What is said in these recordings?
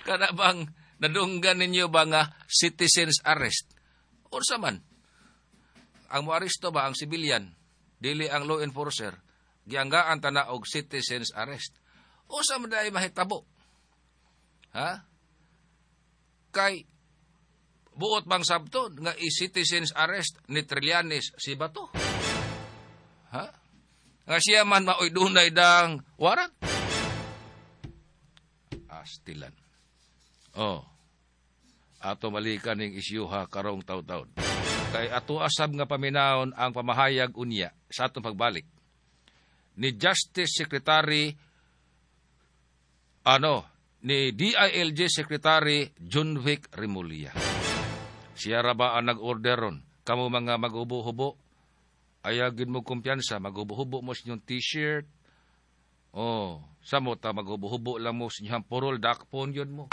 Kada bang nadunggan ninyo ba nga citizen's arrest? Unsa man? Ang moaristo ba ang civilian, dili ang law enforcer, gianggaan ta na og citizen's arrest. Unsa man dai mahitabo? Ha? Kay buot bang sabton nga i-citizen's arrest ni Trillanes si Bato? Ha? Nga siya man maoy dunay dang warrant? Astilan. Ato malikan ning isyuha karong taw-taon. Kay ato asab nga paminahon ang pamahayag unya sa atong pagbalik ni Justice Secretary ni DILG Secretary Junvic Remulla. Siya ra ba ang nag-order ron? Kamo mga mag-ubo-hubo, ayagin mo kumpiyansa, mag-ubo-hubo mo sa inyong t-shirt. Sa mo ta mag-ubo-hubo lang mo sa inyong purol, dakpon yun mo.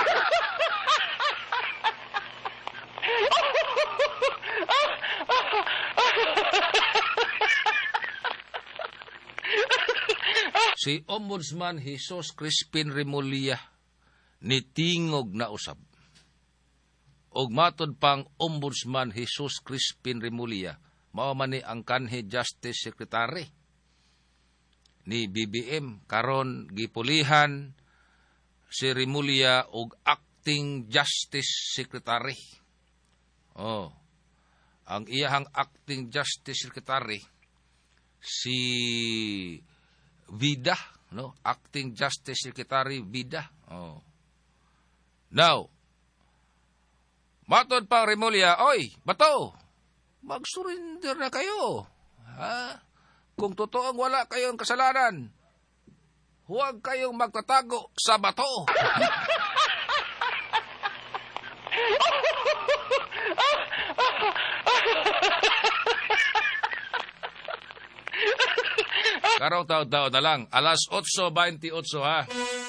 Si Ombudsman Jesus Crispin Remulla nitingog na usab. Og matod pang Ombudsman Jesus Crispin Remulla, mao man ni ang kanhi Justice Secretary ni BBM karon gipulihan si Remulla og Acting Justice Secretary. Ang iyahang Acting Justice Secretary si Vida, no? Acting Justice Secretary Vida. Now, matod pang Remulla, oy, Bato, mag-surrender na kayo. Ha? Kung totoong wala kayong kasalanan, huwag kayong magtatago sa bato. Karong taon-taon na lang, alas 8:28 ha.